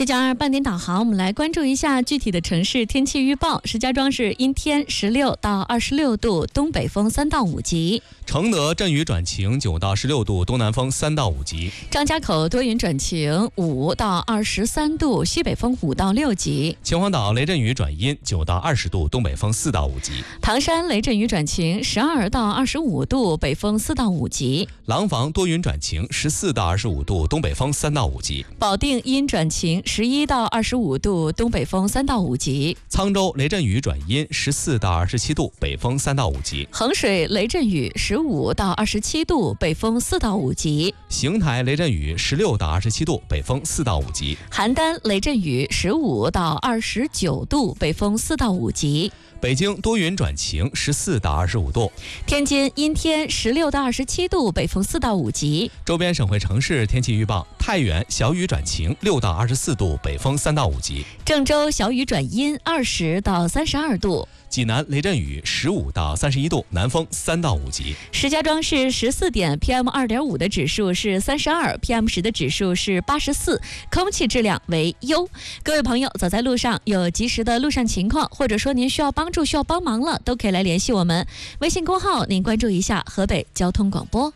这将半点导航，我们来关注一下具体的城市天气预报。石家庄是阴天，16到26度，东北风3到5级； 承德阵雨转晴，9到16度，东南风3到5级； 张家口多云转晴，5到23度，西北风5到6级； 秦皇岛雷阵雨转阴，9到20度，东北风4到5级； 唐山雷阵雨转晴，12到25度，北风4到5级； 廊坊多云转晴，14到25度，东北风3到5级； 保定阴转晴，11到25度，东北风3到5级； 沧州雷阵雨转阴，14到27度，北风3到5级； 衡水雷阵雨15到27度，北风4到5级； 邢台雷阵雨16到27度，北风4到5级； 邯郸雷阵雨15到29度，北风4到5级； 北京多云转晴，14到25度； 天津阴天16到27度，北风4到5级； 周边省会城市天气预报：太原小雨转晴，6到24度，北风3到5级； 郑州小雨转阴20到32度； 济南雷阵雨15到31度，南风3到5级； 石家庄市14点 PM2.5 的指数是32， PM10 的指数是84，空气质量为优。各位朋友，走在路上有及时的路上情况，或者说您需要帮助需要帮忙了，都可以来联系我们。微信公号您关注一下河北交通广播。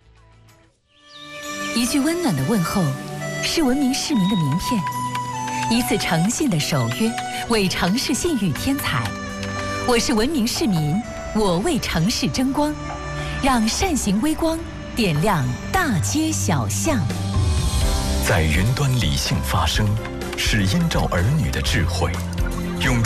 一句温暖的问候是文明市民的名片，一次诚信的守约为城市信誉添彩。我是文明市民，我为城市争光，让善行微光点亮大街小巷。 在云端理性发声，是映照儿女的智慧，用